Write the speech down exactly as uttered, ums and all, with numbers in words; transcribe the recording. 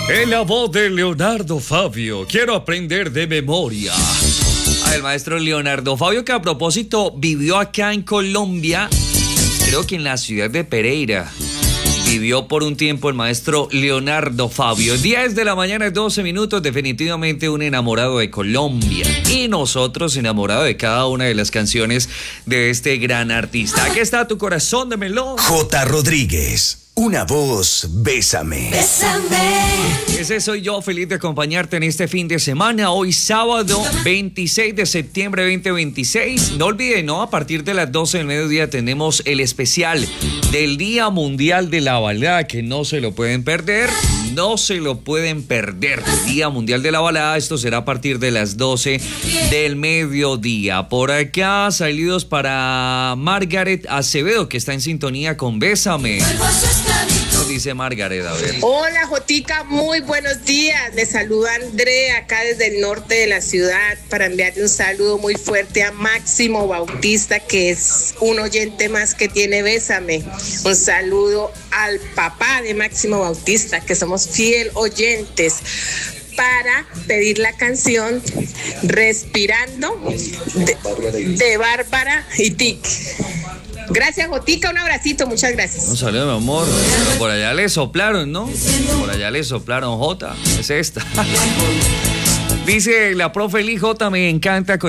En la voz de Leonardo Fabio, quiero aprender de memoria. Ah, el maestro Leonardo Fabio, que a propósito vivió acá en Colombia, creo que en la ciudad de Pereira. Vivió por un tiempo el maestro Leonardo Fabio. diez de la mañana, doce minutos, definitivamente un enamorado de Colombia. Y nosotros enamorados de cada una de las canciones de este gran artista. Aquí está Tu Corazón de Melón. J. Rodríguez. Una voz, bésame. Bésame. Ese soy yo, feliz de acompañarte en este fin de semana. Hoy sábado veintiséis de septiembre de veinte veintiséis. No olviden, ¿no? A partir de las doce del mediodía tenemos el especial del Día Mundial de la Balada, que no se lo pueden perder. No se lo pueden perder. Día Mundial de la Balada. Esto será a partir de las doce del mediodía. Por acá, saludos para Margaret Acevedo, que está en sintonía con Bésame. Dice Margaret, a ver. Hola, Jotica, muy buenos días. Le saluda Andrea acá desde el norte de la ciudad para enviarle un saludo muy fuerte a Máximo Bautista, que es un oyente más que tiene Bésame. Un saludo al papá de Máximo Bautista, que somos fiel oyentes, para pedir la canción Respirando de, de Bárbara y Tic. Gracias, Jotica, un abracito, muchas gracias. Un saludo, mi amor. Por allá le soplaron, ¿no? Por allá le soplaron, Jota. Es esta. Dice la profe Lee, Jota, me encanta.